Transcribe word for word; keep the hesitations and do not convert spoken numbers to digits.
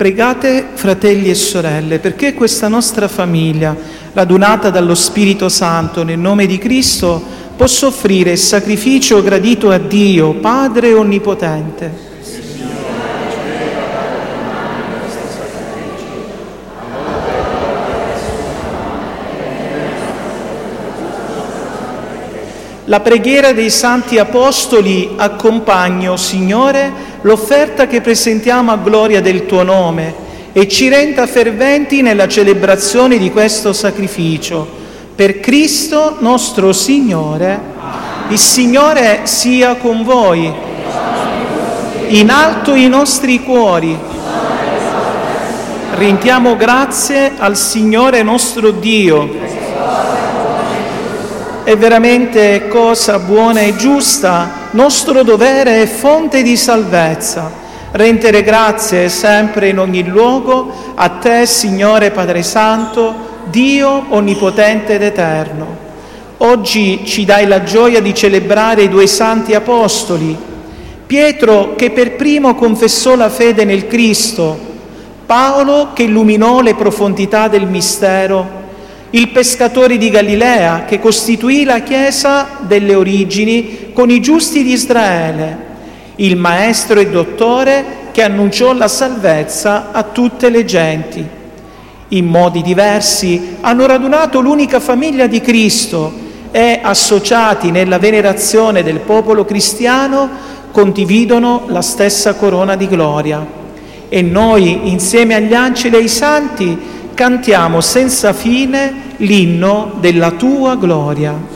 Pregate, fratelli e sorelle, perché questa nostra famiglia, radunata dallo Spirito Santo nel nome di Cristo, possa offrire il sacrificio gradito a Dio, Padre Onnipotente. La preghiera dei Santi Apostoli accompagna, Signore, l'offerta che presentiamo a gloria del Tuo nome e ci renda ferventi nella celebrazione di questo sacrificio. Per Cristo nostro Signore, il Signore sia con voi. In alto i nostri cuori. Rendiamo grazie al Signore nostro Dio. È veramente cosa buona e giusta, nostro dovere e fonte di salvezza, rendere grazie sempre in ogni luogo a Te, Signore Padre Santo, Dio Onnipotente ed Eterno. Oggi ci dai la gioia di celebrare i due Santi Apostoli, Pietro che per primo confessò la fede nel Cristo, Paolo che illuminò le profondità del mistero, il pescatore di Galilea che costituì la Chiesa delle origini con i giusti di Israele, il maestro e dottore che annunciò la salvezza a tutte le genti. In modi diversi hanno radunato l'unica famiglia di Cristo e, associati nella venerazione del popolo cristiano, condividono la stessa corona di gloria. E noi, insieme agli angeli e ai santi, cantiamo senza fine l'inno della Tua gloria.